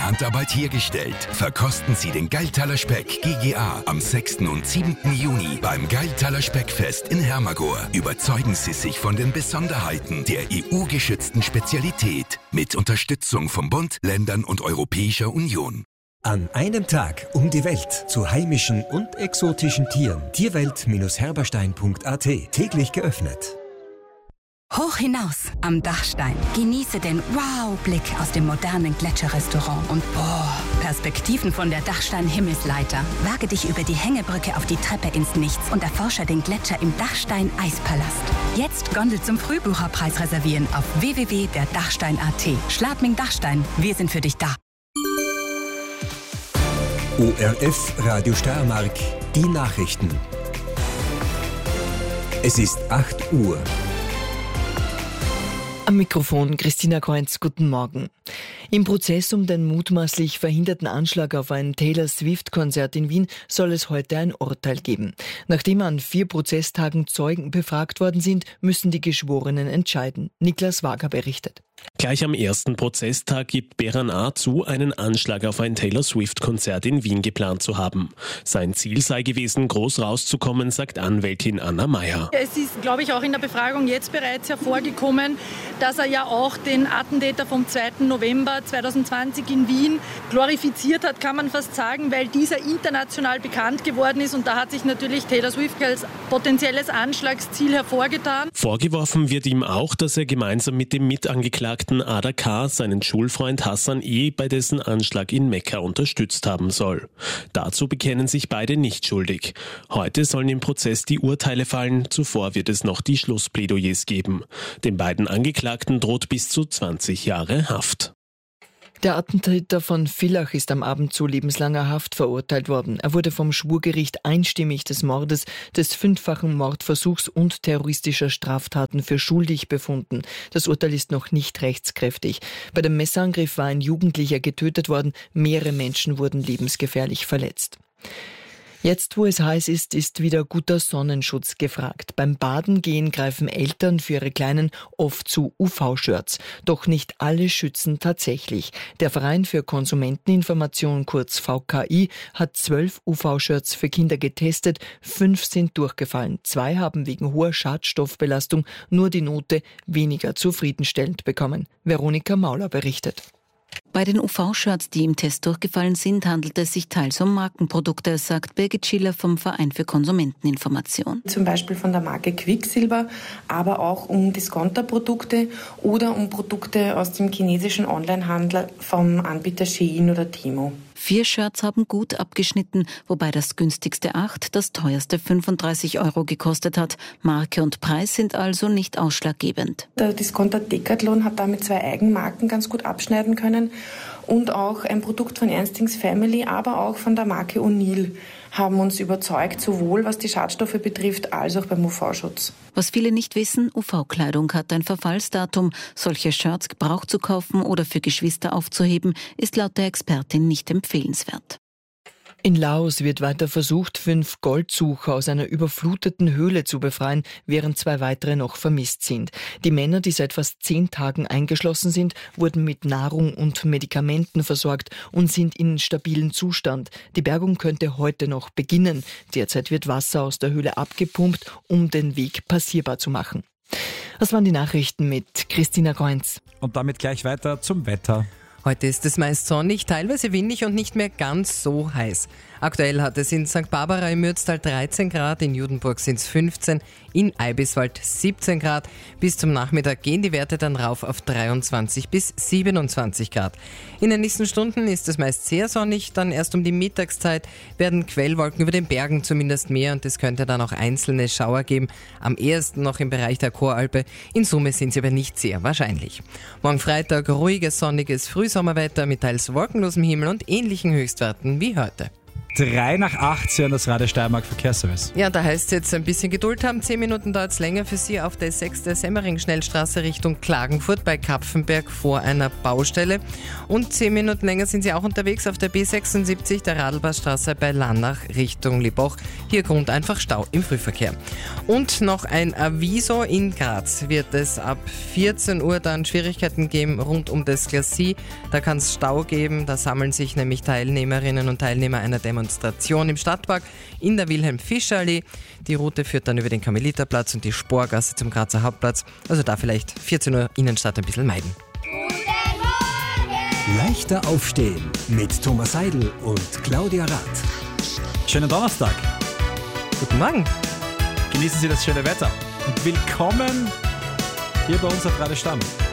in Handarbeit hergestellt. Verkosten Sie den Gailtaler Speck GGA am 6. und 7. Juni beim Gailtaler Speckfest in Hermagor. Überzeugen Sie sich von den Besonderheiten der EU-geschützten Spezialität mit Unterstützung vom Bund, Ländern und Europäischer Union. An einem Tag um die Welt zu heimischen und exotischen Tieren. Tierwelt-herberstein.at. Täglich geöffnet. Hoch hinaus am Dachstein. Genieße den Wow-Blick aus dem modernen Gletscherrestaurant und Perspektiven von der Dachstein-Himmelsleiter. Wage dich über die Hängebrücke auf die Treppe ins Nichts und erforsche den Gletscher im Dachstein-Eispalast. Jetzt Gondel zum Frühbucherpreis reservieren auf www.derdachstein.at. Schladming Dachstein, wir sind für dich da. ORF Radio Steiermark, die Nachrichten. Es ist 8 Uhr. Am Mikrofon Christina Kreuz, guten Morgen. Im Prozess um den mutmaßlich verhinderten Anschlag auf ein Taylor Swift-Konzert in Wien soll es heute ein Urteil geben. Nachdem an 4 Prozesstagen Zeugen befragt worden sind, müssen die Geschworenen entscheiden. Niklas Wager berichtet. Gleich am ersten Prozesstag gibt Beran A. zu, einen Anschlag auf ein Taylor Swift-Konzert in Wien geplant zu haben. Sein Ziel sei gewesen, groß rauszukommen, sagt Anwältin Anna Meyer. Es ist, glaube ich, auch in der Befragung jetzt bereits hervorgekommen, dass er ja auch den Attentäter vom 2. November 2020 in Wien glorifiziert hat, kann man fast sagen, weil dieser international bekannt geworden ist. Und da hat sich natürlich Taylor Swift als potenzielles Anschlagsziel hervorgetan. Vorgeworfen wird ihm auch, dass er gemeinsam mit dem Mitangeklagten Ada K. seinen Schulfreund Hassan E. bei dessen Anschlag in Mekka unterstützt haben soll. Dazu bekennen sich beide nicht schuldig. Heute sollen im Prozess die Urteile fallen, zuvor wird es noch die Schlussplädoyers geben. Den beiden Angeklagten droht bis zu 20 Jahre Haft. Der Attentäter von Villach ist am Abend zu lebenslanger Haft verurteilt worden. Er wurde vom Schwurgericht einstimmig des Mordes, des 5-fachen Mordversuchs und terroristischer Straftaten für schuldig befunden. Das Urteil ist noch nicht rechtskräftig. Bei dem Messerangriff war ein Jugendlicher getötet worden, mehrere Menschen wurden lebensgefährlich verletzt. Jetzt, wo es heiß ist, ist wieder guter Sonnenschutz gefragt. Beim Baden gehen greifen Eltern für ihre Kleinen oft zu UV-Shirts. Doch nicht alle schützen tatsächlich. Der Verein für Konsumenteninformation, kurz VKI, hat 12 UV-Shirts für Kinder getestet. 5 sind durchgefallen. 2 haben wegen hoher Schadstoffbelastung nur die Note weniger zufriedenstellend bekommen. Veronika Mauler berichtet. Bei den UV-Shirts, die im Test durchgefallen sind, handelt es sich teils um Markenprodukte, sagt Birgit Schiller vom Verein für Konsumenteninformation. Zum Beispiel von der Marke Quicksilver, aber auch um Discounterprodukte oder um Produkte aus dem chinesischen Onlinehandel vom Anbieter Shein oder Temu. 4 Shirts haben gut abgeschnitten, wobei das günstigste 8, das teuerste 35 € gekostet hat. Marke und Preis sind also nicht ausschlaggebend. Der Discounter Decathlon hat damit 2 Eigenmarken ganz gut abschneiden können und auch ein Produkt von Ernstings Family, aber auch von der Marke O'Neill haben uns überzeugt, sowohl was die Schadstoffe betrifft, als auch beim UV-Schutz. Was viele nicht wissen, UV-Kleidung hat ein Verfallsdatum. Solche Shirts gebraucht zu kaufen oder für Geschwister aufzuheben, ist laut der Expertin nicht empfehlenswert. In Laos wird weiter versucht, 5 Goldsucher aus einer überfluteten Höhle zu befreien, während 2 weitere noch vermisst sind. Die Männer, die seit fast 10 Tagen eingeschlossen sind, wurden mit Nahrung und Medikamenten versorgt und sind in stabilem Zustand. Die Bergung könnte heute noch beginnen. Derzeit wird Wasser aus der Höhle abgepumpt, um den Weg passierbar zu machen. Das waren die Nachrichten mit Christina Kreuz. Und damit gleich weiter zum Wetter. Heute ist es meist sonnig, teilweise windig und nicht mehr ganz so heiß. Aktuell hat es in St. Barbara im Mürztal 13 Grad, in Judenburg sind es 15, in Eibiswald 17 Grad. Bis zum Nachmittag gehen die Werte dann rauf auf 23 bis 27 Grad. In den nächsten Stunden ist es meist sehr sonnig, dann erst um die Mittagszeit werden Quellwolken über den Bergen zumindest mehr und es könnte dann auch einzelne Schauer geben. Am ehesten noch im Bereich der Choralpe, in Summe sind sie aber nicht sehr wahrscheinlich. Morgen Freitag ruhiges, sonniges Frühsommerwetter mit teils wolkenlosem Himmel und ähnlichen Höchstwerten wie heute. 7:03 Sie hören das Radio Steiermark Verkehrsservice. Ja, da heißt es jetzt ein bisschen Geduld haben. 10 Minuten dauert es länger für Sie auf der 6. Semmering-Schnellstraße Richtung Klagenfurt bei Kapfenberg vor einer Baustelle. Und 10 Minuten länger sind Sie auch unterwegs auf der B76 der Radlbachstraße bei Lannach Richtung Liboch. Hier Grund einfach Stau im Frühverkehr. Und noch ein Aviso: in Graz wird es ab 14 Uhr dann Schwierigkeiten geben rund um das Glacis. Da kann es Stau geben, da sammeln sich nämlich Teilnehmerinnen und Teilnehmer einer Demonstration im Stadtpark in der Wilhelm-Fischer-Allee. Die Route führt dann über den Karmeliterplatz und die Sporgasse zum Grazer Hauptplatz. Also da vielleicht 14 Uhr Innenstadt ein bisschen meiden. Leichter aufstehen mit Thomas Seidel und Claudia Rath. Schönen Donnerstag. Guten Morgen. Genießen Sie das schöne Wetter. Und willkommen hier bei uns auf Radio Stamm.